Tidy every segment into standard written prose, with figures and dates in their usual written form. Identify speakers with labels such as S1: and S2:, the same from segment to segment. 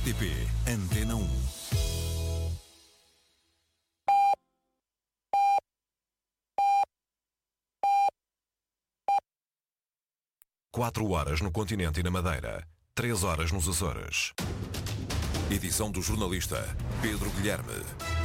S1: RTP Antena 1. Quatro horas no continente e na Madeira, 3 horas nos Açores. Edição do jornalista Pedro Guilherme.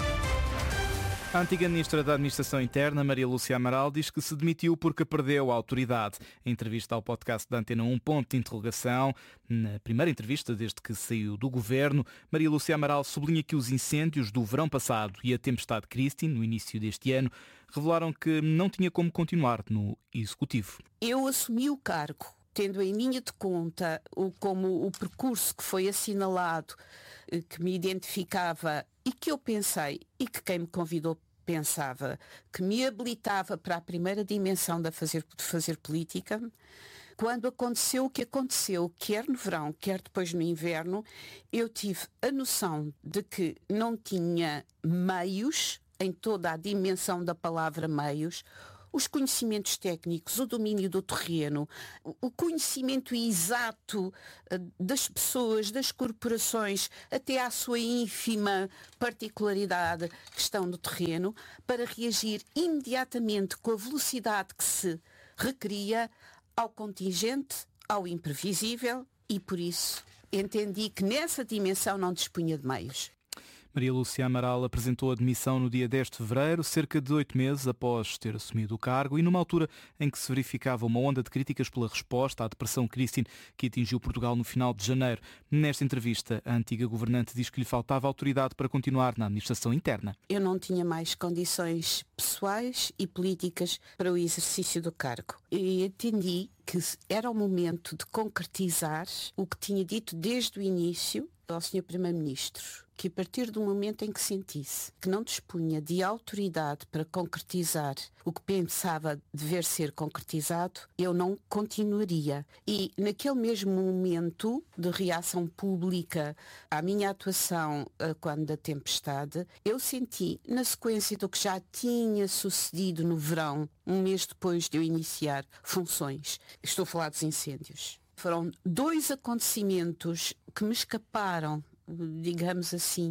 S2: A antiga ministra da Administração Interna, Maria Lúcia Amaral, diz que se demitiu porque perdeu a autoridade. Em entrevista ao podcast da Antena 1, ponto de interrogação. Na primeira entrevista desde que saiu do governo, Maria Lúcia Amaral sublinha que os incêndios do verão passado e a tempestade Christine, no início deste ano, revelaram que não tinha como continuar no Executivo.
S3: Eu assumi o cargo, tendo em linha de conta como o percurso que foi assinalado, que me identificava e que eu pensei, e que quem me convidou pensava, que me habilitava para a primeira dimensão de fazer política. Quando aconteceu o que aconteceu, quer no verão, quer depois no inverno, eu tive a noção de que não tinha meios, em toda a dimensão da palavra meios, os conhecimentos técnicos, o domínio do terreno, o conhecimento exato das pessoas, das corporações, até à sua ínfima particularidade que estão no terreno, para reagir imediatamente com a velocidade que se requeria ao contingente, ao imprevisível, e por isso entendi que nessa dimensão não dispunha de meios.
S2: Maria Lúcia Amaral apresentou a demissão no dia 10 de fevereiro, cerca de 8 meses após ter assumido o cargo e numa altura em que se verificava uma onda de críticas pela resposta à depressão Christine que atingiu Portugal no final de janeiro. Nesta entrevista, a antiga governante diz que lhe faltava autoridade para continuar na administração interna.
S3: Eu não tinha mais condições pessoais e políticas para o exercício do cargo. E entendi que era o momento de concretizar o que tinha dito desde o início ao Sr. Primeiro-Ministro, que a partir do momento em que sentisse que não dispunha de autoridade para concretizar o que pensava dever ser concretizado, eu não continuaria. E naquele mesmo momento de reação pública à minha atuação quando da tempestade, eu senti, na sequência do que já tinha sucedido no verão, um mês depois de eu iniciar funções, estou a falar dos incêndios. Foram 2 acontecimentos que me escaparam, digamos assim,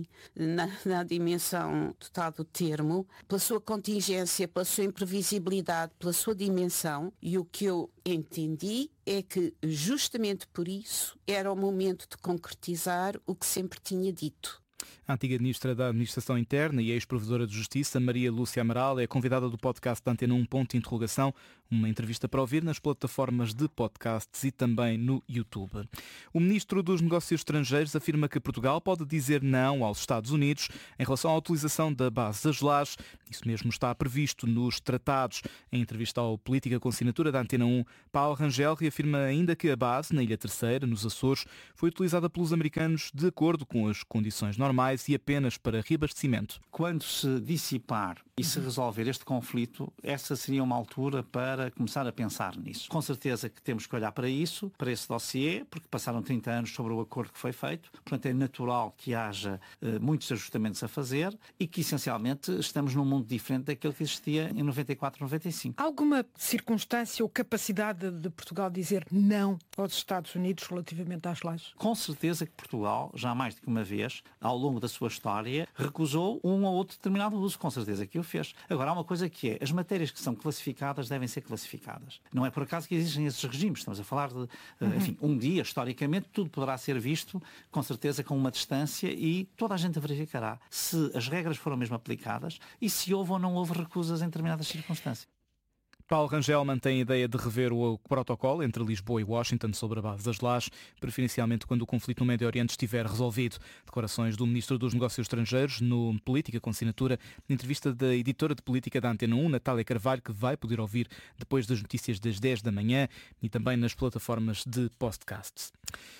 S3: na dimensão total do termo, pela sua contingência, pela sua imprevisibilidade, pela sua dimensão, e o que eu entendi é que justamente por isso era o momento de concretizar o que sempre tinha dito.
S2: A antiga ministra da Administração Interna e ex-provedora de Justiça, Maria Lúcia Amaral, é convidada do podcast da Antena 1, ponto de interrogação, uma entrevista para ouvir nas plataformas de podcasts e também no YouTube. O ministro dos Negócios Estrangeiros afirma que Portugal pode dizer não aos Estados Unidos em relação à utilização da base das Lajes. Isso mesmo está previsto nos tratados. Em entrevista ao Política com Assinatura da Antena 1, Paulo Rangel reafirma ainda que a base, na Ilha Terceira, nos Açores, foi utilizada pelos americanos de acordo com as condições normais e apenas para reabastecimento.
S4: Quando se dissipar e se resolver este conflito, essa seria uma altura para começar a pensar nisso. Com certeza que temos que olhar para isso, para esse dossiê, porque passaram 30 anos sobre o acordo que foi feito, portanto é natural que haja muitos ajustamentos a fazer e que essencialmente estamos num mundo diferente daquele que existia em 94, 95.
S5: Há alguma circunstância ou capacidade de Portugal dizer não aos Estados Unidos relativamente às lajes?
S4: Com certeza que Portugal, já mais do que uma vez, ao longo da sua história, recusou um ou outro determinado uso, com certeza que o fez. Agora, há uma coisa que é, as matérias que são classificadas devem ser classificadas. Não é por acaso que existem esses regimes, estamos a falar de, enfim, um dia, historicamente, tudo poderá ser visto, com certeza, com uma distância e toda a gente verificará se as regras foram mesmo aplicadas e se houve ou não houve recusas em determinadas circunstâncias.
S2: Paulo Rangel mantém a ideia de rever o protocolo entre Lisboa e Washington sobre a base das Lajes, preferencialmente quando o conflito no Médio Oriente estiver resolvido. Declarações do Ministro dos Negócios Estrangeiros no Política com Assinatura, na entrevista da editora de Política da Antena 1, Natália Carvalho, que vai poder ouvir depois das notícias das 10 da manhã e também nas plataformas de podcasts.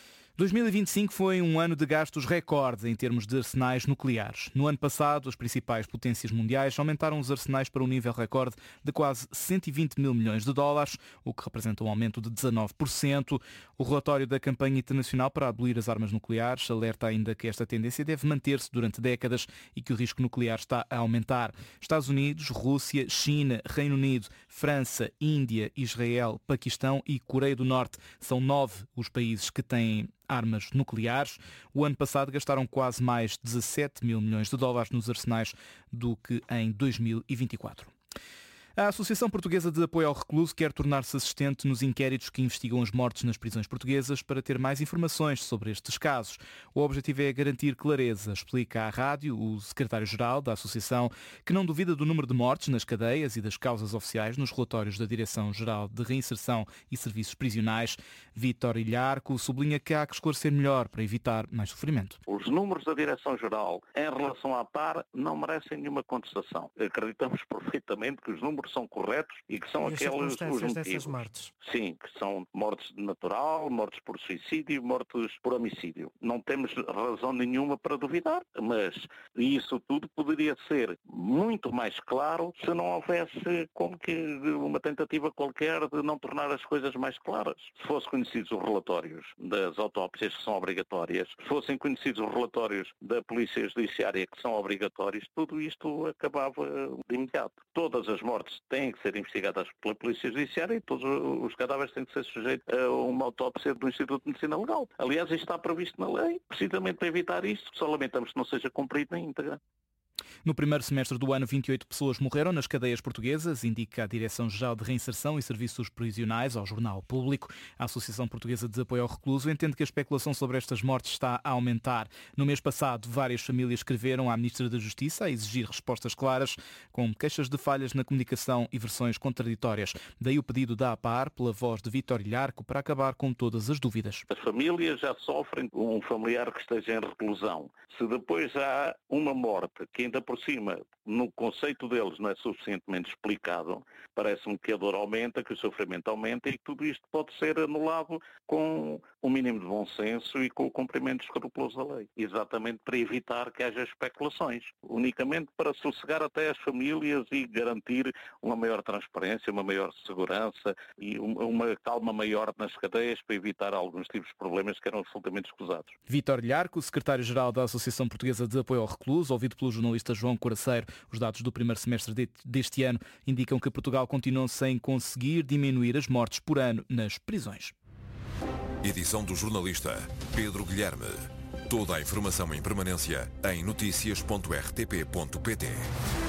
S2: 2025 foi um ano de gastos recorde em termos de arsenais nucleares. No ano passado, as principais potências mundiais aumentaram os arsenais para um nível recorde de quase 120 mil milhões de dólares, o que representa um aumento de 19%. O relatório da Campanha Internacional para Abolir as Armas Nucleares alerta ainda que esta tendência deve manter-se durante décadas e que o risco nuclear está a aumentar. Estados Unidos, Rússia, China, Reino Unido, França, Índia, Israel, Paquistão e Coreia do Norte são 9 os países que têm armas nucleares. O ano passado gastaram quase mais 17 mil milhões de dólares nos arsenais do que em 2024. A Associação Portuguesa de Apoio ao Recluso quer tornar-se assistente nos inquéritos que investigam as mortes nas prisões portuguesas para ter mais informações sobre estes casos. O objetivo é garantir clareza, explica à rádio o secretário-geral da Associação, que não duvida do número de mortes nas cadeias e das causas oficiais nos relatórios da Direção-Geral de Reinserção e Serviços Prisionais. Vítor Ilharco sublinha que há que esclarecer melhor para evitar mais sofrimento.
S6: Os números da Direção-Geral em relação à PAR não merecem nenhuma contestação. Acreditamos perfeitamente que os números são corretos e que são aqueles os motivos.
S7: Dessas mortes?
S6: Sim, que são mortes de natural, mortes por suicídio, mortes por homicídio. Não temos razão nenhuma para duvidar, mas isso tudo poderia ser muito mais claro se não houvesse como que uma tentativa qualquer de não tornar as coisas mais claras. Se fossem conhecidos os relatórios das autópsias que são obrigatórias, se fossem conhecidos os relatórios da Polícia Judiciária que são obrigatórios, tudo isto acabava de imediato. Todas as mortes têm que ser investigadas pela Polícia Judiciária e todos os cadáveres têm que ser sujeitos a uma autópsia do Instituto de Medicina Legal. Aliás, isto está previsto na lei, precisamente para evitar isto, só lamentamos que não seja cumprido na íntegra.
S2: No primeiro semestre do ano, 28 pessoas morreram nas cadeias portuguesas, indica a Direção-Geral de Reinserção e Serviços Prisionais ao Jornal Público. A Associação Portuguesa de Apoio ao Recluso entende que a especulação sobre estas mortes está a aumentar. No mês passado, várias famílias escreveram à Ministra da Justiça a exigir respostas claras, com queixas de falhas na comunicação e versões contraditórias. Daí o pedido da APAR, pela voz de Vítor Ilharco, para acabar com todas as dúvidas.
S6: As famílias já sofrem um familiar que esteja em reclusão. Se depois há uma morte que ainda por cima, no conceito deles, não é suficientemente explicado, parece-me que a dor aumenta, que o sofrimento aumenta e que tudo isto pode ser anulado com o mínimo de bom senso e com o cumprimento escrupuloso da lei. Exatamente para evitar que haja especulações. Unicamente para sossegar até as famílias e garantir uma maior transparência, uma maior segurança e uma calma maior nas cadeias para evitar alguns tipos de problemas que eram absolutamente escusados.
S2: Vítor Ilharco, secretário-geral da Associação Portuguesa de Apoio ao Recluso, ouvido pelo jornalista João Coraceiro. Os dados do primeiro semestre deste ano indicam que Portugal continua sem conseguir diminuir as mortes por ano nas prisões.
S1: Edição do jornalista Pedro Guilherme. Toda a informação em permanência em noticias.rtp.pt.